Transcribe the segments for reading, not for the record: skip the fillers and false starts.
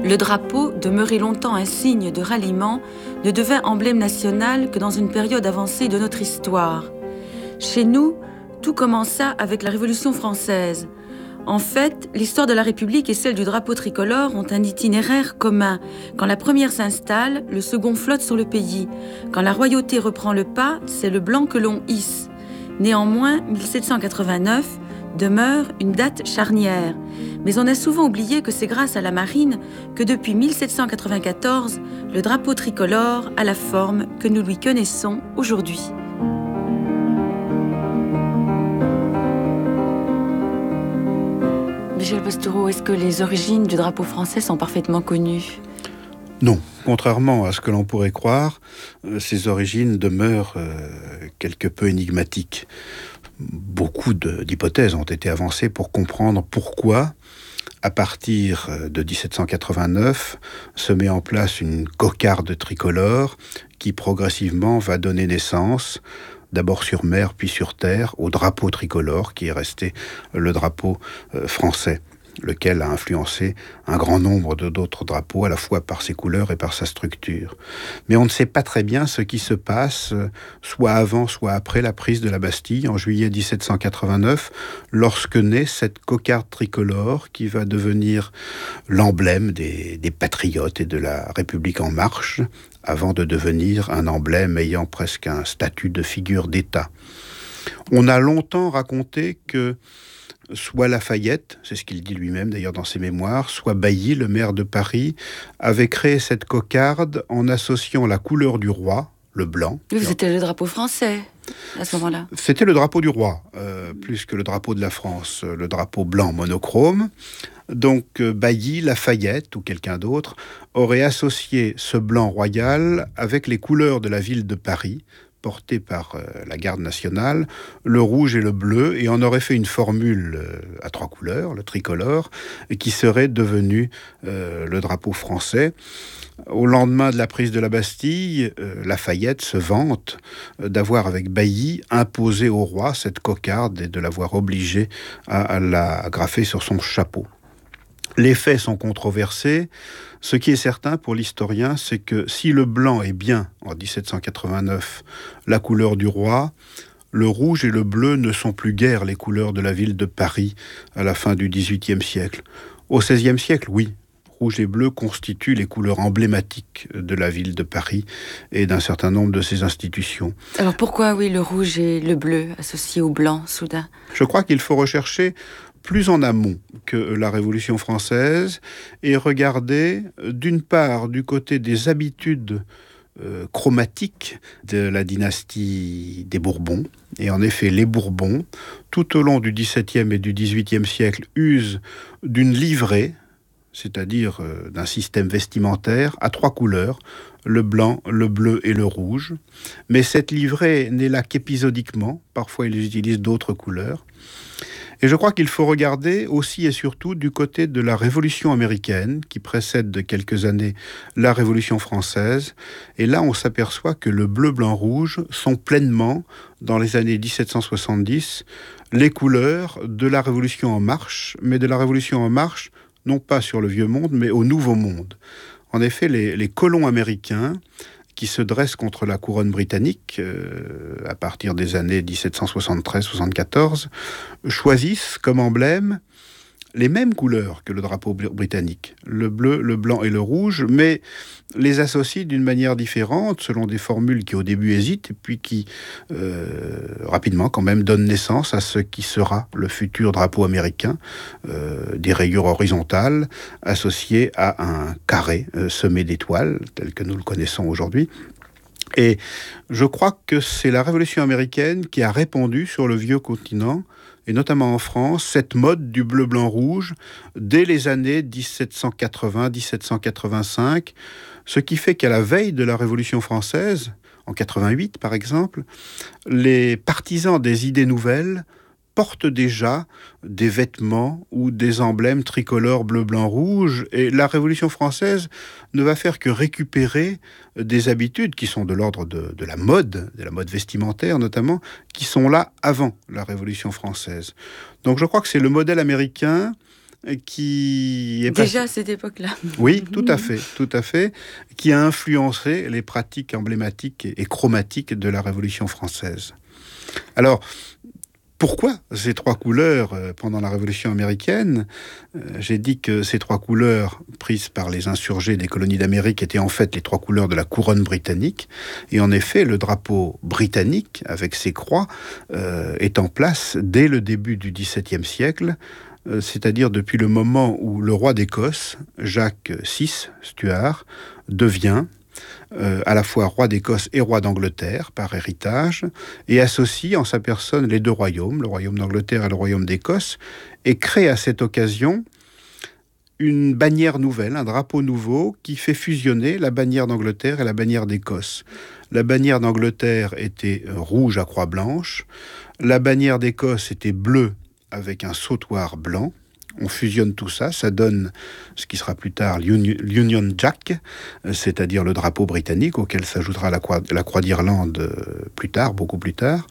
le drapeau, demeuré longtemps un signe de ralliement, ne devint emblème national que dans une période avancée de notre histoire. Chez nous, tout commença avec la Révolution française. En fait, l'histoire de la République et celle du drapeau tricolore ont un itinéraire commun. Quand la première s'installe, le second flotte sur le pays. Quand la royauté reprend le pas, c'est le blanc que l'on hisse. Néanmoins, 1789 demeure une date charnière. Mais on a souvent oublié que c'est grâce à la marine que depuis 1794, le drapeau tricolore a la forme que nous lui connaissons aujourd'hui. Michel Pastoureau, est-ce que les origines du drapeau français sont parfaitement connues ? Non, contrairement à ce que l'on pourrait croire, ces origines demeurent quelque peu énigmatiques. Beaucoup d'hypothèses ont été avancées pour comprendre pourquoi, à partir de 1789, se met en place une cocarde tricolore qui progressivement va donner naissance, d'abord sur mer puis sur terre, au drapeau tricolore qui est resté le drapeau français, lequel a influencé un grand nombre d'autres drapeaux, à la fois par ses couleurs et par sa structure. Mais on ne sait pas très bien ce qui se passe, soit avant, soit après la prise de la Bastille, en juillet 1789, lorsque naît cette cocarde tricolore qui va devenir l'emblème des patriotes et de la République en marche, avant de devenir un emblème ayant presque un statut de figure d'État. On a longtemps raconté que soit Lafayette, c'est ce qu'il dit lui-même d'ailleurs dans ses mémoires, soit Bailly, le maire de Paris, avait créé cette cocarde en associant la couleur du roi, le blanc. Oui, c'était le drapeau français à ce moment-là. C'était le drapeau du roi, plus que le drapeau de la France, le drapeau blanc monochrome. Donc Bailly, Lafayette ou quelqu'un d'autre aurait associé ce blanc royal avec les couleurs de la ville de Paris, porté par la garde nationale, le rouge et le bleu, et on aurait fait une formule à 3 couleurs, le tricolore, qui serait devenu le drapeau français. Au lendemain de la prise de la Bastille, Lafayette se vante d'avoir, avec Bailly, imposé au roi cette cocarde et de l'avoir obligé à la graffer sur son chapeau. Les faits sont controversés. Ce qui est certain pour l'historien, c'est que si le blanc est bien, en 1789, la couleur du roi, le rouge et le bleu ne sont plus guère les couleurs de la ville de Paris à la fin du XVIIIe siècle. Au XVIe siècle, oui, rouge et bleu constituent les couleurs emblématiques de la ville de Paris et d'un certain nombre de ses institutions. Alors pourquoi, oui, le rouge et le bleu associés au blanc, soudain ? Je crois qu'il faut rechercher plus en amont que la Révolution française et regarder d'une part du côté des habitudes chromatiques de la dynastie des Bourbons. Et en effet, les Bourbons, tout au long du XVIIe et du XVIIIe siècle, usent d'une livrée, c'est-à-dire d'un système vestimentaire à 3 couleurs, le blanc, le bleu et le rouge. Mais cette livrée n'est là qu'épisodiquement, parfois ils utilisent d'autres couleurs. Et je crois qu'il faut regarder aussi et surtout du côté de la Révolution américaine, qui précède de quelques années la Révolution française. Et là, on s'aperçoit que le bleu, blanc, rouge sont pleinement, dans les années 1770, les couleurs de la Révolution en marche, mais de la Révolution en marche, non pas sur le vieux monde, mais au nouveau monde. En effet, les colons américains qui se dressent contre la couronne britannique à partir des années 1773-74, choisissent comme emblème les mêmes couleurs que le drapeau britannique, le bleu, le blanc et le rouge, mais les associent d'une manière différente, selon des formules qui au début hésitent, et puis qui rapidement quand même donnent naissance à ce qui sera le futur drapeau américain, des rayures horizontales associées à un carré semé d'étoiles, tel que nous le connaissons aujourd'hui. Et je crois que c'est la Révolution américaine qui a répandu sur le vieux continent, et notamment en France, cette mode du bleu-blanc-rouge dès les années 1780-1785, ce qui fait qu'à la veille de la Révolution française, en 88 par exemple, les partisans des idées nouvelles portent déjà des vêtements ou des emblèmes tricolores bleu, blanc, rouge. Et la Révolution française ne va faire que récupérer des habitudes qui sont de l'ordre de la mode vestimentaire notamment, qui sont là avant la Révolution française. Donc je crois que c'est le modèle américain qui est déjà à cette époque-là. Oui, tout à fait, qui a influencé les pratiques emblématiques et chromatiques de la Révolution française. Alors, pourquoi ces trois couleurs pendant la Révolution américaine ? J'ai dit que ces trois couleurs prises par les insurgés des colonies d'Amérique étaient en fait les trois couleurs de la couronne britannique. Et en effet, le drapeau britannique, avec ses croix, est en place dès le début du XVIIe siècle, c'est-à-dire depuis le moment où le roi d'Écosse, Jacques VI Stuart, devient à la fois roi d'Écosse et roi d'Angleterre par héritage, et associe en sa personne les deux royaumes, le royaume d'Angleterre et le royaume d'Écosse, et crée à cette occasion une bannière nouvelle, un drapeau nouveau qui fait fusionner la bannière d'Angleterre et la bannière d'Écosse. La bannière d'Angleterre était rouge à croix blanche, la bannière d'Écosse était bleue avec un sautoir blanc. On fusionne tout ça, ça donne ce qui sera plus tard l'Union Jack, c'est-à-dire le drapeau britannique auquel s'ajoutera la croix d'Irlande plus tard, beaucoup plus tard.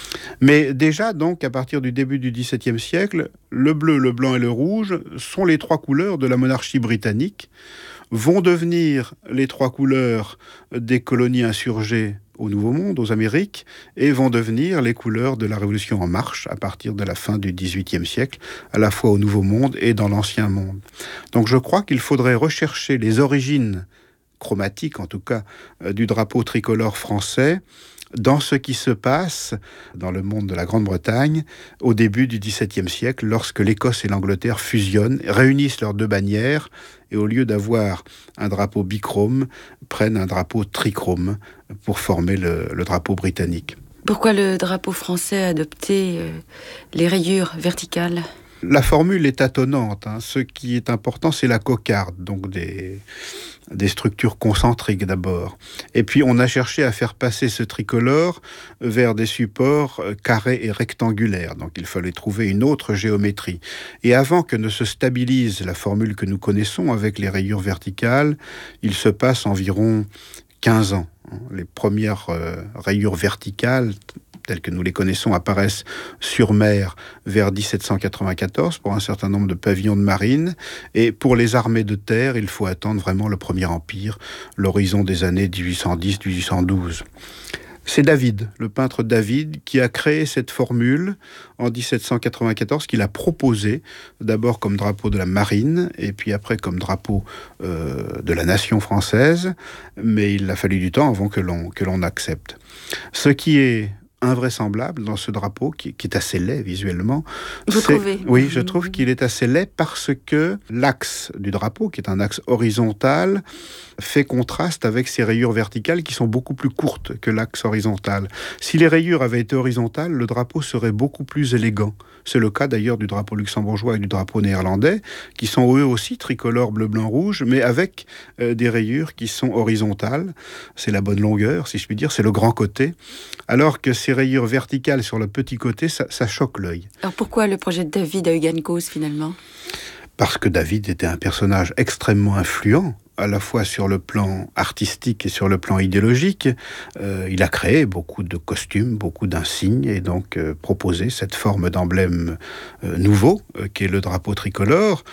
Mais déjà, donc, à partir du début du XVIIe siècle, le bleu, le blanc et le rouge sont les trois couleurs de la monarchie britannique, vont devenir les trois couleurs des colonies insurgées au Nouveau Monde, aux Amériques, et vont devenir les couleurs de la Révolution en marche à partir de la fin du XVIIIe siècle, à la fois au Nouveau Monde et dans l'Ancien Monde. Donc je crois qu'il faudrait rechercher les origines chromatiques, en tout cas, du drapeau tricolore français, dans ce qui se passe dans le monde de la Grande-Bretagne au début du XVIIe siècle, lorsque l'Écosse et l'Angleterre fusionnent, réunissent leurs deux bannières, et au lieu d'avoir un drapeau bichrome, prennent un drapeau trichrome pour former le drapeau britannique. Pourquoi le drapeau français a adopté les rayures verticales ? La formule est tâtonnante. Ce qui est important, c'est la cocarde, donc des structures concentriques d'abord. Et puis on a cherché à faire passer ce tricolore vers des supports carrés et rectangulaires. Donc il fallait trouver une autre géométrie. Et avant que ne se stabilise la formule que nous connaissons avec les rayures verticales, il se passe environ 15 ans. Les premières rayures verticales telles que nous les connaissons, apparaissent sur mer vers 1794 pour un certain nombre de pavillons de marine. Et pour les armées de terre, il faut attendre vraiment le Premier Empire, l'horizon des années 1810-1812. C'est David, le peintre David, qui a créé cette formule en 1794, qu'il a proposée d'abord comme drapeau de la marine et puis après comme drapeau de la nation française. Mais il a fallu du temps avant que l'on accepte. Ce qui est invraisemblable dans ce drapeau, qui est assez laid visuellement. Vous trouvez ? Oui, je trouve qu'il est assez laid parce que l'axe du drapeau, qui est un axe horizontal, fait contraste avec ces rayures verticales qui sont beaucoup plus courtes que l'axe horizontal. Si les rayures avaient été horizontales, le drapeau serait beaucoup plus élégant. C'est le cas d'ailleurs du drapeau luxembourgeois et du drapeau néerlandais, qui sont eux aussi tricolores bleu, blanc, rouge, mais avec des rayures qui sont horizontales. C'est la bonne longueur, si je puis dire, c'est le grand côté. Alors que ces rayures verticales sur le petit côté, ça choque l'œil. Alors pourquoi le projet de David a eu gain de cause finalement ? Parce que David était un personnage extrêmement influent, à la fois sur le plan artistique et sur le plan idéologique. Il a créé beaucoup de costumes, beaucoup d'insignes, et donc proposé cette forme d'emblème nouveau, qui est le drapeau tricolore.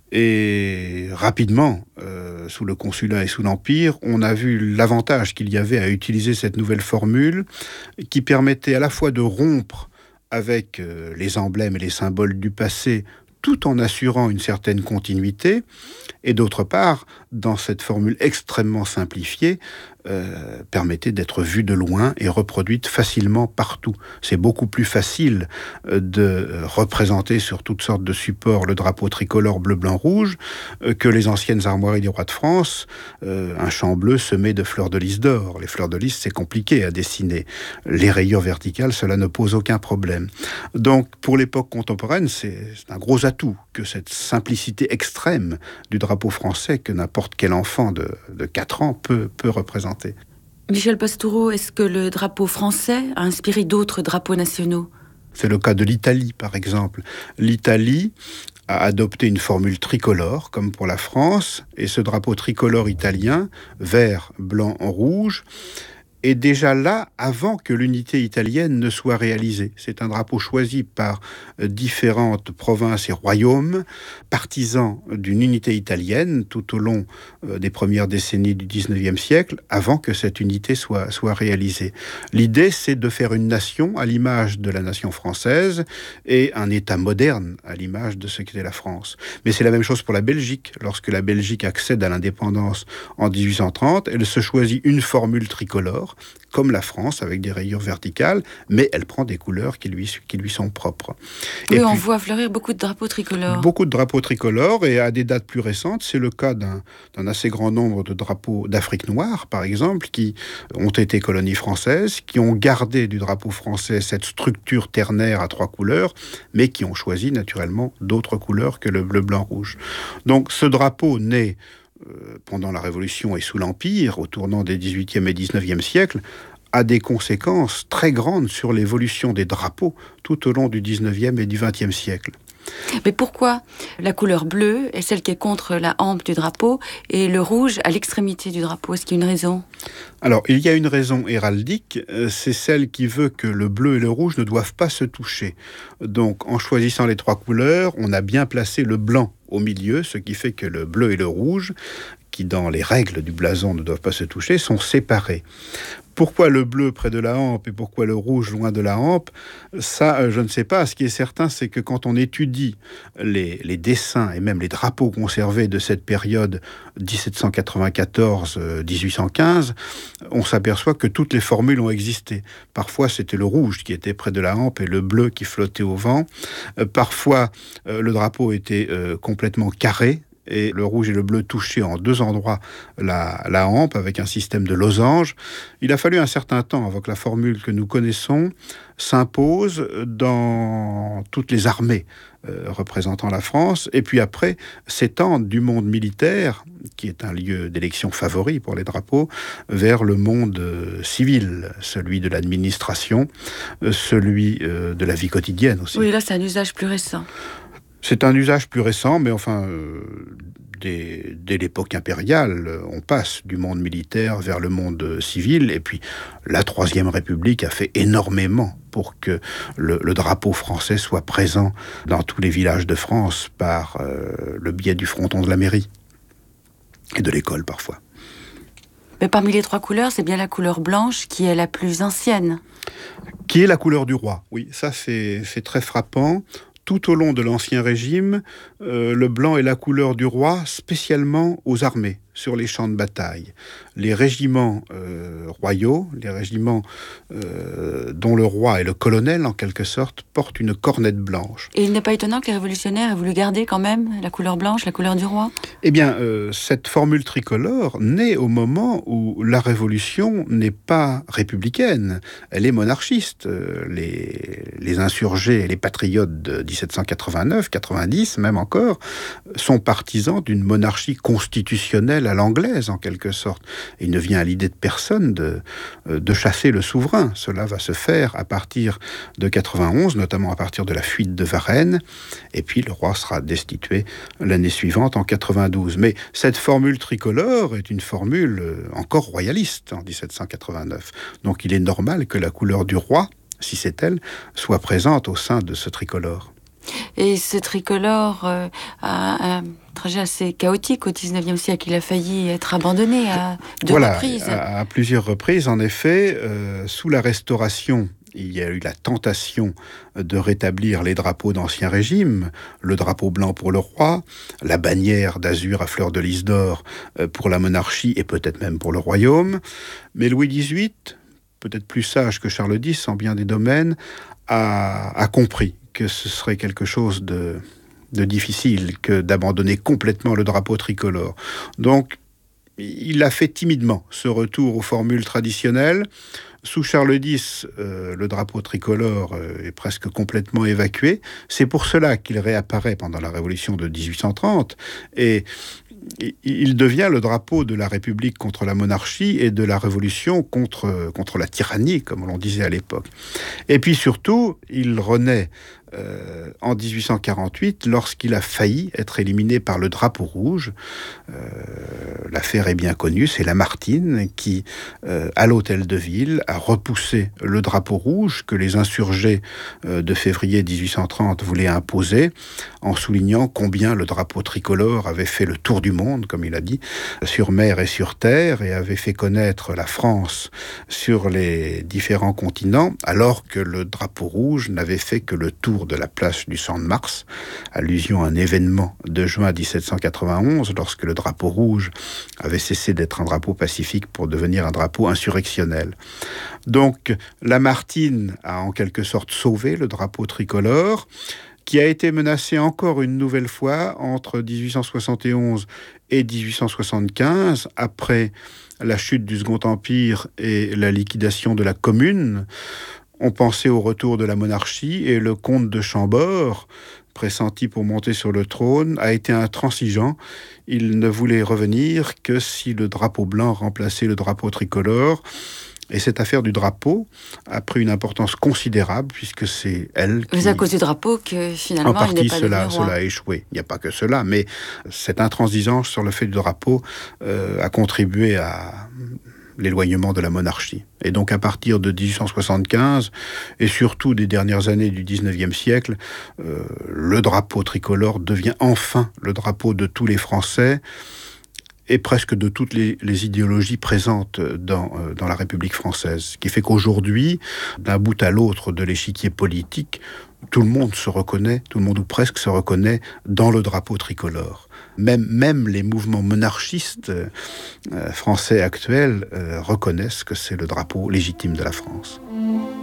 Et rapidement, sous le Consulat et sous l'Empire, on a vu l'avantage qu'il y avait à utiliser cette nouvelle formule, qui permettait à la fois de rompre avec les emblèmes et les symboles du passé, tout en assurant une certaine continuité, et d'autre part, dans cette formule extrêmement simplifiée, permettait d'être vue de loin et reproduite facilement partout. C'est beaucoup plus facile de représenter sur toutes sortes de supports le drapeau tricolore bleu, blanc, rouge que les anciennes armoiries des rois de France, un champ bleu semé de fleurs de lys d'or. Les fleurs de lys, c'est compliqué à dessiner. Les rayures verticales, cela ne pose aucun problème. Donc, pour l'époque contemporaine, c'est un gros atout que cette simplicité extrême du drapeau français que n'importe quel enfant de 4 ans peut représenter. Michel Pastoureau, est-ce que le drapeau français a inspiré d'autres drapeaux nationaux ? C'est le cas de l'Italie, par exemple. L'Italie a adopté une formule tricolore, comme pour la France, et ce drapeau tricolore italien, vert, blanc, rouge, est déjà là avant que l'unité italienne ne soit réalisée. C'est un drapeau choisi par différentes provinces et royaumes, partisans d'une unité italienne tout au long des premières décennies du XIXe siècle, avant que cette unité soit réalisée. L'idée, c'est de faire une nation à l'image de la nation française et un État moderne à l'image de ce qu'était la France. Mais c'est la même chose pour la Belgique. Lorsque la Belgique accède à l'indépendance en 1830, elle se choisit une formule tricolore, comme la France, avec des rayures verticales, mais elle prend des couleurs qui lui sont propres. Oui, et on voit fleurir beaucoup de drapeaux tricolores. Beaucoup de drapeaux tricolores, et à des dates plus récentes, c'est le cas d'un assez grand nombre de drapeaux d'Afrique noire, par exemple, qui ont été colonies françaises, qui ont gardé du drapeau français cette structure ternaire à 3 couleurs, mais qui ont choisi naturellement d'autres couleurs que le bleu, blanc, rouge. Donc ce drapeau naît pendant la Révolution et sous l'Empire, au tournant des XVIIIe et XIXe siècles, a des conséquences très grandes sur l'évolution des drapeaux tout au long du XIXe et du XXe siècle. Mais pourquoi la couleur bleue est celle qui est contre la hampe du drapeau et le rouge à l'extrémité du drapeau? Est-ce qu'il y a une raison? Alors, il y a une raison héraldique, c'est celle qui veut que le bleu et le rouge ne doivent pas se toucher. Donc, en choisissant les 3 couleurs, on a bien placé le blanc au milieu, ce qui fait que le bleu et le rouge, qui dans les règles du blason ne doivent pas se toucher, sont séparés. Pourquoi le bleu près de la hampe et pourquoi le rouge loin de la hampe? Ça, je ne sais pas. Ce qui est certain, c'est que quand on étudie les dessins et même les drapeaux conservés de cette période 1794-1815, on s'aperçoit que toutes les formules ont existé. Parfois, c'était le rouge qui était près de la hampe et le bleu qui flottait au vent. Parfois, le drapeau était complètement carré, et le rouge et le bleu touchaient en 2 endroits la hampe avec un système de losanges. Il a fallu un certain temps avant que la formule que nous connaissons s'impose dans toutes les armées représentant la France, et puis après s'étendre du monde militaire, qui est un lieu d'élection favori pour les drapeaux, vers le monde civil, celui de l'administration, celui de la vie quotidienne aussi. Oui, là c'est un usage plus récent. C'est un usage plus récent, mais enfin, dès l'époque impériale, on passe du monde militaire vers le monde civil, et puis la Troisième République a fait énormément pour que le drapeau français soit présent dans tous les villages de France par le biais du fronton de la mairie et de l'école parfois. Mais parmi les 3 couleurs, c'est bien la couleur blanche qui est la plus ancienne. Qui est la couleur du roi, oui, ça c'est très frappant. Tout au long de l'Ancien Régime, le blanc est la couleur du roi, spécialement aux armées, sur les champs de bataille. Les régiments royaux, les régiments dont le roi est le colonel, en quelque sorte, portent une cornette blanche. Et il n'est pas étonnant que les révolutionnaires aient voulu garder quand même la couleur blanche, la couleur du roi? Eh bien, cette formule tricolore naît au moment où la Révolution n'est pas républicaine, elle est monarchiste. Les insurgés et les patriotes de 1789, 90 même encore, sont partisans d'une monarchie constitutionnelle à l'anglaise, en quelque sorte. Il ne vient à l'idée de personne de chasser le souverain. Cela va se faire à partir de 91, notamment à partir de la fuite de Varennes, et puis le roi sera destitué l'année suivante, en 92. Mais cette formule tricolore est une formule encore royaliste en 1789. Donc il est normal que la couleur du roi, si c'est elle, soit présente au sein de ce tricolore. Et ce tricolore a un trajet assez chaotique au XIXe siècle. Il a failli être abandonné à 2 reprises. À plusieurs reprises, en effet. Sous la Restauration, il y a eu la tentation de rétablir les drapeaux d'Ancien Régime, le drapeau blanc pour le roi, la bannière d'azur à fleur de lys d'or pour la monarchie et peut-être même pour le royaume. Mais Louis XVIII, peut-être plus sage que Charles X en bien des domaines, a compris que ce serait quelque chose de difficile que d'abandonner complètement le drapeau tricolore. Donc, il a fait timidement ce retour aux formules traditionnelles. Sous Charles X, le drapeau tricolore est presque complètement évacué. C'est pour cela qu'il réapparaît pendant la Révolution de 1830 et il devient le drapeau de la République contre la monarchie et de la Révolution contre la tyrannie, comme l'on disait à l'époque. Et puis surtout, il renaît en 1848, lorsqu'il a failli être éliminé par le drapeau rouge. L'affaire est bien connue, c'est Lamartine qui, à l'hôtel de ville, a repoussé le drapeau rouge que les insurgés de février 1830 voulaient imposer, en soulignant combien le drapeau tricolore avait fait le tour du monde, comme il a dit, sur mer et sur terre, et avait fait connaître la France sur les différents continents, alors que le drapeau rouge n'avait fait que le tour de la place du Champ de Mars, allusion à un événement de juin 1791, lorsque le drapeau rouge avait cessé d'être un drapeau pacifique pour devenir un drapeau insurrectionnel. Donc, Lamartine a en quelque sorte sauvé le drapeau tricolore, qui a été menacé encore une nouvelle fois entre 1871 et 1875, après la chute du Second Empire et la liquidation de la Commune. On pensait au retour de la monarchie et le comte de Chambord, pressenti pour monter sur le trône, a été intransigeant. Il ne voulait revenir que si le drapeau blanc remplaçait le drapeau tricolore. Et cette affaire du drapeau a pris une importance considérable, puisque c'est elle qui... C'est à cause du drapeau que finalement en partie, il n'est pas devenu roi. cela a échoué. Il n'y a pas que cela, mais cette intransigeance sur le fait du drapeau a contribué à l'éloignement de la monarchie. Et donc à partir de 1875, et surtout des dernières années du 19e siècle, le drapeau tricolore devient enfin le drapeau de tous les Français, et presque de toutes les idéologies présentes dans la République française. Ce qui fait qu'aujourd'hui, d'un bout à l'autre de l'échiquier politique, tout le monde se reconnaît, tout le monde ou presque se reconnaît dans le drapeau tricolore. Même les mouvements monarchistes français actuels reconnaissent que c'est le drapeau légitime de la France.